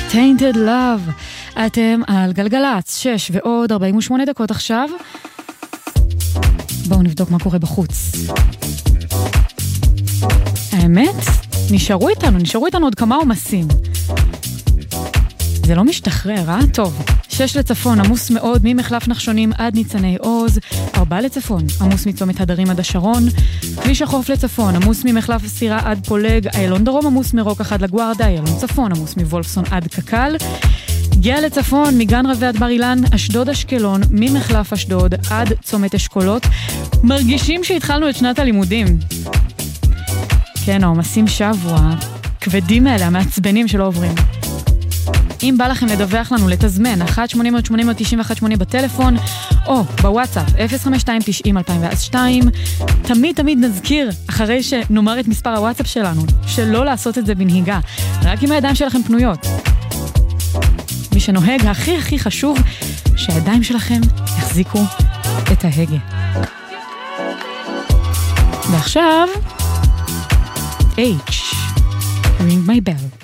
Tainted Love. אתם על גלגלץ, 6 ועוד 48 דקות עכשיו. בואו נבדוק מה קורה בחוץ. האמת, נשארו איתנו עוד כמה עומסים. זה לא משתחרר, טוב. 6 לצפון, עמוס מאוד ממחלף נחשונים עד ניצני עוז. 4 לצפון, עמוס מצומת הדרים עד השרון. כביש החוף לצפון, עמוס ממחלף סירה עד פולג. איילון דרום, עמוס מרוקח עד לגוארדה. איילון צפון, עמוס מוולפסון עד קקל. גאה לצפון, מגן רבי עד בר אילן. אשדוד אשקלון, ממחלף אשדוד עד צומת אשכולות. מרגישים שהתחלנו את שנת הלימודים. כן, העומסים שבו, הכבדים האלה, המעצבנים שלא עוברים. אם בא לכם לדווח לנו, לתזמן, 1-800-891-8 בטלפון, או בוואטסאפ, 052-90-2002. תמיד נזכיר, אחרי שנאמר את מספר הוואטסאפ שלנו, שלא לעשות את זה בנהיגה, רק עם הידיים שלכם פנויות. מי שנוהג, הכי חשוב, שהידיים שלכם יחזיקו את ההגה. ועכשיו, H, ring my bell.